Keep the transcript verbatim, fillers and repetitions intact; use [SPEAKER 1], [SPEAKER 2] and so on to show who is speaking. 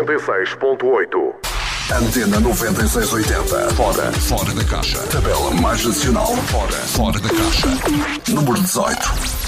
[SPEAKER 1] noventa e seis ponto oito.
[SPEAKER 2] Antena noventa e seis oitenta. Fora. Fora da caixa. Tabela mais nacional. Fora. Fora da caixa. Número dezoito.